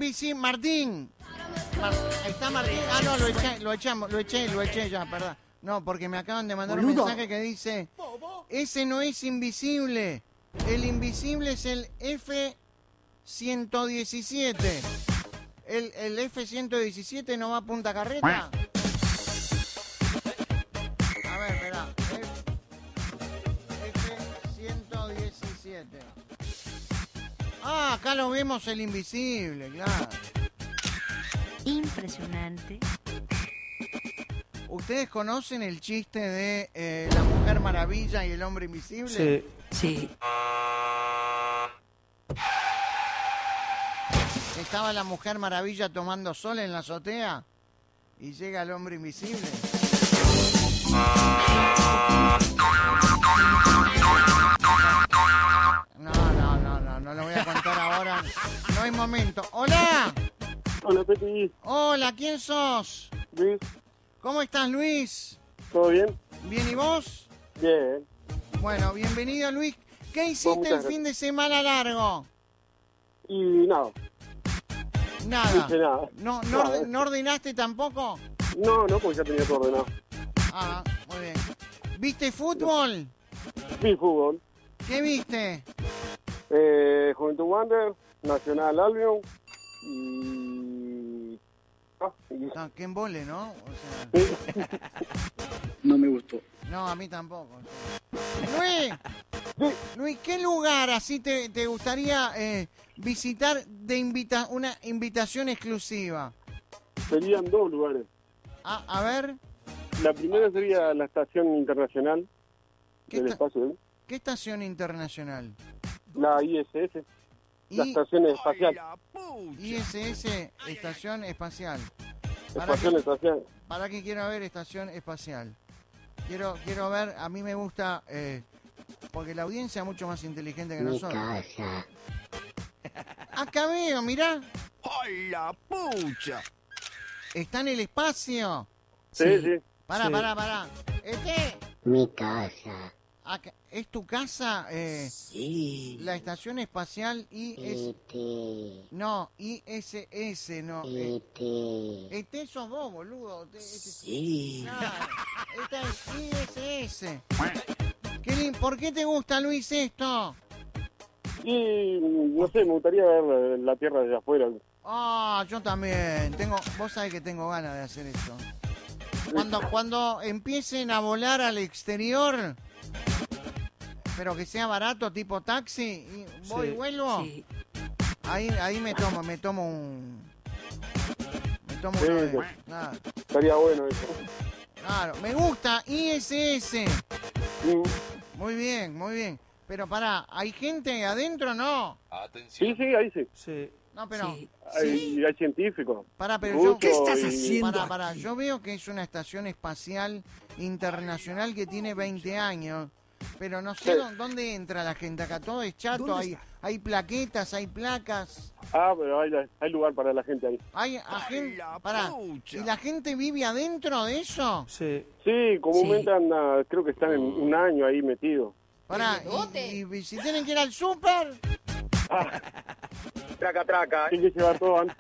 invisible, Martín. Está Martín. Ah, no, lo eché ya, perdón. No, porque me acaban de mandar un mensaje que dice, ese no es invisible. El invisible es el F-117. ¿El F-117 no va a Punta Carreta? A ver, esperá. F-117. Ah, acá lo vemos el invisible, claro. Impresionante. ¿Ustedes conocen el chiste de la Mujer Maravilla y el Hombre Invisible? Sí. Sí. Estaba la Mujer Maravilla tomando sol en la azotea y llega el Hombre Invisible. No lo voy a contar ahora. No hay momento. ¡Hola! Hola, Peti. Hola, ¿quién sos? Luis, ¿Cómo estás, Luis? ¿todo bien? ¿Bien y vos? Bien. Bueno, bienvenido, Luis. ¿Qué hiciste Muchas el gracias. fin de semana largo? Y nada, no Nada. hice nada. ¿No ordenaste tampoco? No, porque ya tenía todo ordenado. Ah, muy bien. ¿Viste fútbol? Vi fútbol. ¿Qué viste? Juventud Wander, Nacional Albion y... No, qué embole, ¿no? O sea, No me gustó. no, a mí tampoco. Luis, ¿qué lugar así te gustaría visitar de una invitación exclusiva? Serían dos lugares. Ah, a ver, La primera sería la Estación Internacional ¿Qué del esta- Espacio Aéreo, ¿qué estación internacional? la ISS, la I- Estación Espacial. ISS, Estación Espacial. Estación Espacial. ¿Para qué quiero ver Estación Espacial? Quiero ver, a mí me gusta, porque la audiencia es mucho más inteligente que nosotros. Acá veo, mirá. ¡Ay, la pucha! ¿Está en el espacio? Sí. Pará, Sí. pará. Mi casa. Acá, ¿es tu casa? Sí. La Estación Espacial No, ISS, no. Este sos vos, boludo. Sí. Claro, esta es ISS. ¿Por qué te gusta, Luis, esto? Y no sé, me gustaría ver la Tierra desde afuera. Ah, yo también. Vos sabés que tengo ganas de hacer eso. Cuando empiecen a volar al exterior, pero que sea barato, tipo taxi, y voy y Sí. vuelvo, Sí. ahí me tomo Sí, uno de... sí. Claro, Estaría bueno eso. claro. Me gusta ISS. Mm, Muy bien. Pero pará, ¿hay gente adentro? No. Sí, ahí sí. Sí. No, pero... Sí. Hay científicos. Pará, pero Rusos ¿Qué estás y- haciendo? Pará, yo veo que es una estación espacial internacional que tiene 20 años, pero no sé Sí. dónde entra la gente acá, todo es chato, hay plaquetas, hay placas, Pero hay lugar para la gente ahí. hay gente, pará, ¿y la gente vive adentro de eso? Sí. Sí, comúnmente Sí. anda, creo que están en un año ahí metidos. Pará, y si tienen que ir al súper, Traca. Hay que llevar todo antes.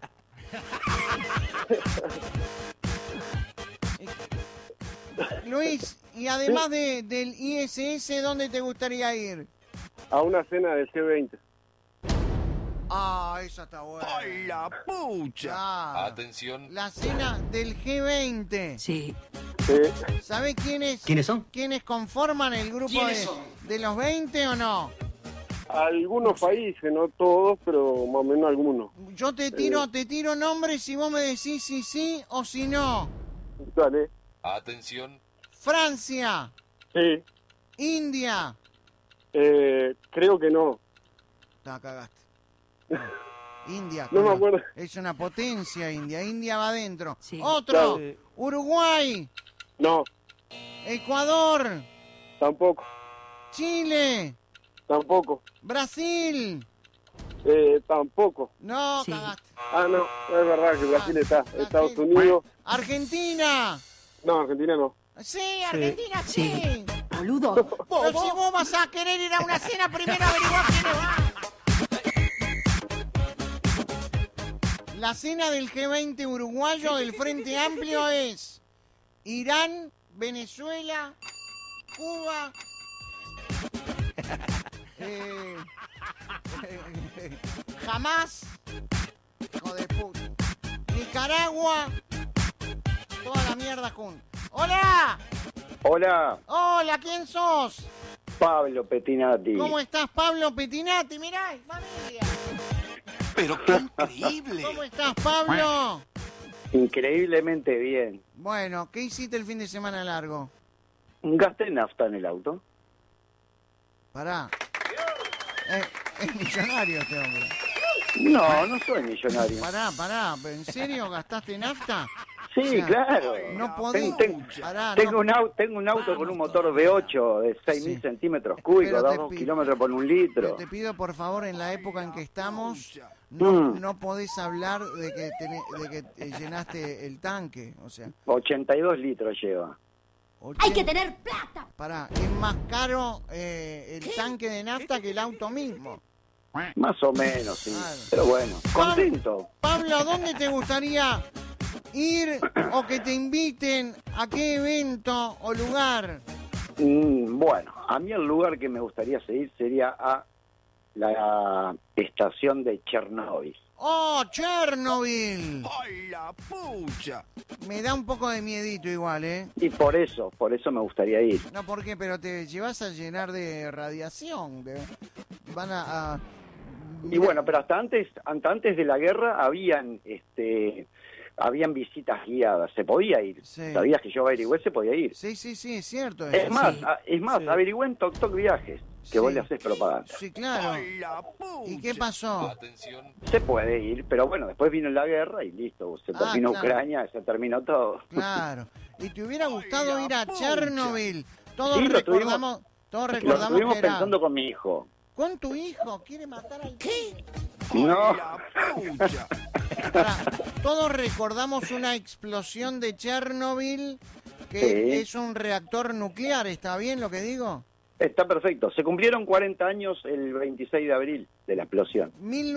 Luis, y además del ISS, ¿dónde te gustaría ir? A una cena del G20. Ah, esa está buena. ¡Ay, la pucha! Ah, Atención. la cena del G20. Sí. Sí. ¿Sabés quiénes son? quiénes conforman el grupo de los 20 o no? Algunos países, no todos, pero más o menos algunos. Yo te tiro nombres y vos me decís si sí o si no. Dale. Atención. Francia, Sí. India. Creo que no. No, cagaste. India, No me coño. acuerdo. Es una potencia India. India va adentro. Sí. Otro. Sí. Uruguay, No, Ecuador, tampoco. Chile, Tampoco. Brasil. Tampoco. No, Sí. cagaste. No, es verdad que Brasil está. Brasil. Estados Unidos. Argentina. No, Argentina no. Sí, Argentina sí. Sí. Boludo. Pero si vos vas a querer ir a una cena, primero averiguá quiénes van. La cena del G20 uruguayo del Frente Amplio es Irán, Venezuela, Cuba, Jamás, hijo de puta, Nicaragua, toda la mierda junta. ¡Hola! Hola, ¡Hola! ¿Quién sos? Pablo Petinati. ¿Cómo estás, Pablo Petinati? Mirá, familia. Pero qué increíble. ¿Cómo estás, Pablo? Increíblemente bien. Bueno, ¿qué hiciste el fin de semana largo? Gasté nafta en el auto. Pará. Es millonario este hombre. No soy millonario. Pará. ¿En serio gastaste nafta? Sí, O sea, claro. No podés. Pará, Tengo no. un auto con un motor V8 de 6.000 Sí. centímetros cúbicos, Pero da te 2 pi- kilómetros por un litro. Te pido, por favor, en la época en que estamos, Mm. no podés hablar de que llenaste el tanque. O sea, 82 litros lleva. Hay que tener plata. Pará, es más caro el tanque de nafta que el auto mismo. Más o menos, sí. Claro. Pero bueno, contento. Pablo, ¿a dónde te gustaría ir o que te inviten? ¿A qué evento o lugar? Bueno, a mí el lugar que me gustaría seguir sería a la estación de Chernóbil. ¡Oh, Chernobyl! ¡Ay, la pucha! Me da un poco de miedito igual, ¿eh? Y por eso me gustaría ir. No, ¿por qué? Pero te llevas a llenar de radiación. Van a... Y bueno, pero hasta antes de la guerra habían visitas guiadas, se podía ir. Sí. ¿Sabías que yo averigüé? Se podía ir. Sí, es cierto. Es más, Sí. averigüé en Tok Tok Viajes, que vos Sí. le haces propaganda. Sí, claro. ¡Ay, la pucha! ¿Y qué pasó? Se puede ir, pero bueno, después vino la guerra y listo, se terminó claro. Ucrania, se terminó todo. Claro. ¿Y te hubiera gustado la ir a pucha. Chernobyl? Todos Sí, recordamos Lo que estuvimos era... pensando con mi hijo. ¿Con tu hijo? ¿Quiere matar al... ¿Qué? No. ¡Ay, la pucha! Pará, todos recordamos una explosión de Chernobyl, que Sí. es un reactor nuclear, ¿está bien lo que digo? Está perfecto. Se cumplieron 40 años el 26 de abril de la explosión.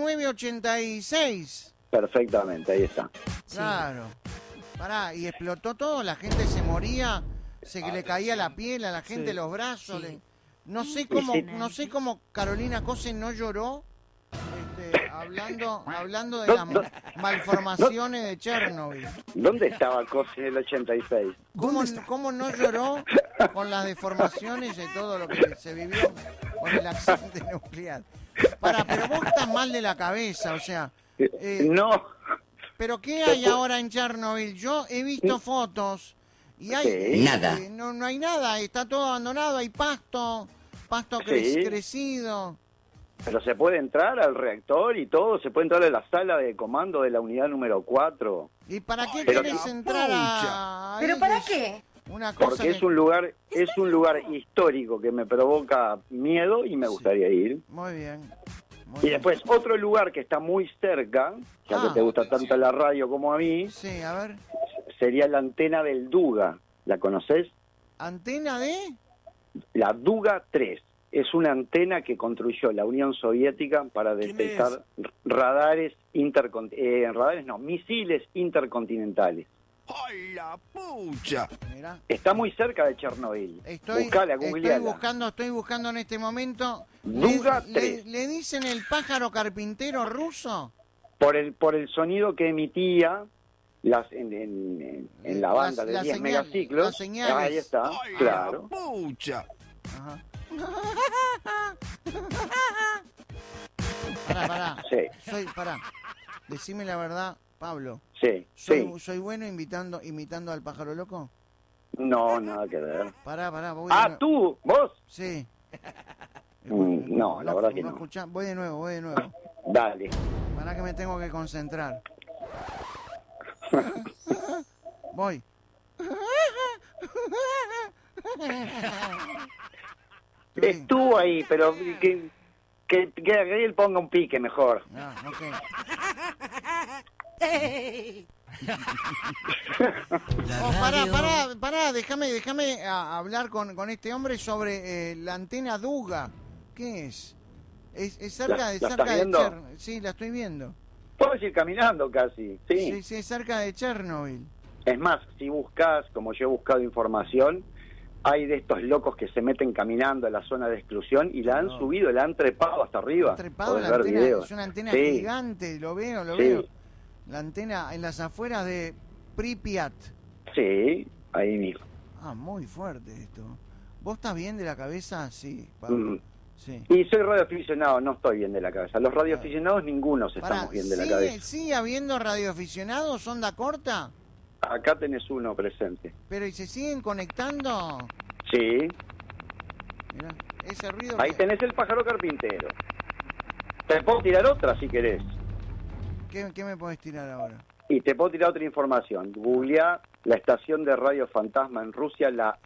1986. Perfectamente, ahí está. Claro. Pará, y explotó todo, la gente se moría, que le caía la piel a la gente, los brazos. No sé cómo Carolina Cose no lloró hablando de las malformaciones de Chernobyl. ¿Dónde estaba Cos en el 86? ¿Cómo no lloró con las deformaciones de todo lo que se vivió con el accidente nuclear? Pero vos estás mal de la cabeza, o sea... No. ¿Pero qué hay ahora en Chernobyl? Yo he visto fotos y hay... Sí. Nada. No hay nada, está todo abandonado, hay pasto Sí. crecido. Pero se puede entrar al reactor y todo, se puede entrar a la sala de comando de la unidad número 4. ¿Y para qué Pero- querés entrar a... ¿Pero ahí? para Es qué? Una cosa Porque es un lugar histórico que me provoca miedo y me gustaría ir. Muy bien. muy Y bien. después otro lugar que está muy cerca, ya que te gusta tanto la radio como a mí, Sí, a ver. sería la antena del Duga. ¿La conoces? ¿Antena de...? La Duga 3. Es una antena que construyó la Unión Soviética para detectar misiles intercontinentales. ¡Ay, la pucha! Mirá. Está muy cerca de Chernobyl. Buscala, googleala. Estoy buscando en este momento. Duga ¿Le 3. dicen el pájaro carpintero ruso? Por el sonido que emitía en la banda de La 10 señal, megaciclos. las señales. Ahí está, ¡Ay, claro. la pucha! Ajá. Pará. Sí, Decime la verdad, Pablo. sí, sí. ¿Soy bueno imitando al pájaro loco? No, nada que ver. Pará, voy Ah, de nuevo. ¿tú? ¿Vos? Sí. No, la verdad que no. escuchá, voy de nuevo. Dale. Pará que me tengo que concentrar. Voy. Estuvo ahí, pero que él ponga un pique mejor. Ah, ok. Pará, déjame hablar con este hombre sobre la antena Duga. ¿Qué es? Es cerca ¿La de estás cerca de viendo? Sí, la estoy viendo. Puedes ir caminando casi, sí. Sí, cerca de Chernobyl. Es más, si buscas, como yo he buscado información, hay de estos locos que se meten caminando a la zona de exclusión y la han subido, la han trepado hasta arriba. Trepado la ver antena, videos. es una antena Sí. gigante, lo veo. Sí. La antena en las afueras de Pripyat. Sí, ahí mismo. Ah, muy fuerte esto. ¿Vos estás bien de la cabeza? Sí, Pablo. Sí. Y soy radioaficionado, no estoy bien de la cabeza. Los radioaficionados ningunos Pará, estamos bien de la cabeza. ¿sigue habiendo radioaficionados onda corta? Acá tenés uno presente. ¿Pero y se siguen conectando? Sí, Mirá, ese ruido... ahí tenés el pájaro carpintero. Te puedo tirar otra si querés. ¿Qué me podés tirar ahora? Y te puedo tirar otra información. Googleá la estación de radio fantasma en Rusia, la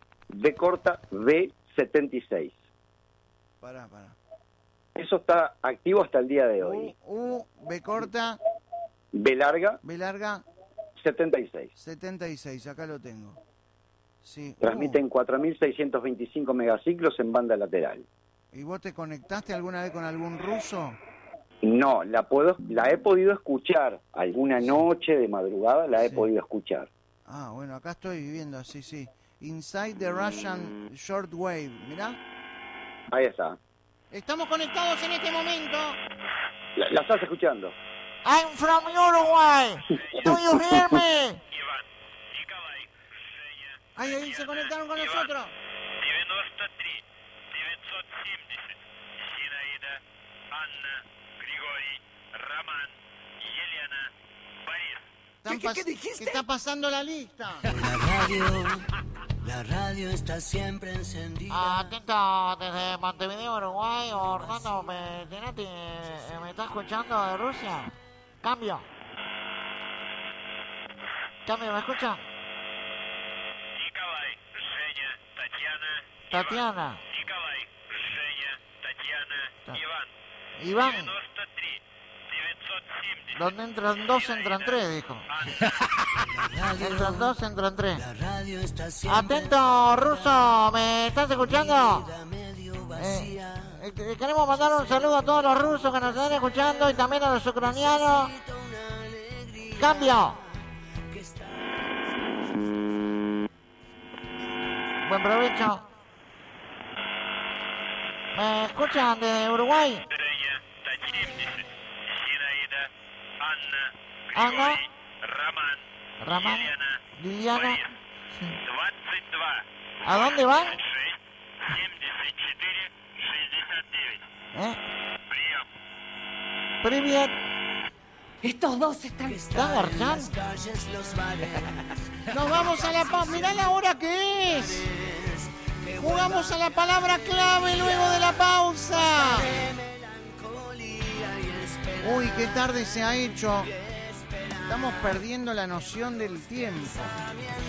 V76. Pará. Eso está activo hasta el día de hoy. B corta, B larga, B larga, 76. 76, acá lo tengo. Sí. Transmiten 4.625 megaciclos en banda lateral. ¿Y vos te conectaste alguna vez con algún ruso? No, la he podido escuchar. Alguna noche de madrugada la he podido escuchar. Ah, bueno, acá estoy viviendo, sí. Inside the Russian Shortwave, mirá. Ahí está. Estamos conectados en este momento. La estás escuchando. I'm from Uruguay. Do you hear me? Ahí se conectaron con nosotros. 93 970 Zinaida, Anna, Grigori, Roman, Елена, Борис. ¿Qué dijiste? ¿Qué está pasando la lista? La radio está siempre encendida. Atento desde Montevideo, Uruguay. Orlando Pettinati, ¿me está escuchando de Rusia? Cambio, ¿me escucha? Николай, Женя, Татьяna, Tatiana, Николай, Женя, Татьяna, Iván. 93 970 Donde entran dos, entran tres, dijo. Entran dos, entran tres. La radio está siempre Atento, ruso, ¿me estás escuchando? medio vacía. Queremos mandar un saludo a todos los rusos que nos están escuchando y también a los ucranianos. Cambio. Buen provecho. ¿Me escuchan de Uruguay? Женя, 70 Зинаида, Анна, Anna, Григорий, Роман, Ramán, Елена, Liliana. Борис. Sí. 22 ¿A dónde van? 26 74 69. Прием. Privyet. Estos dos están... ¿Está garchando? Nos vamos a la paz. Mirá la hora que es. Jugamos a la palabra clave luego de la pausa. Uy, qué tarde se ha hecho. Estamos perdiendo la noción del tiempo.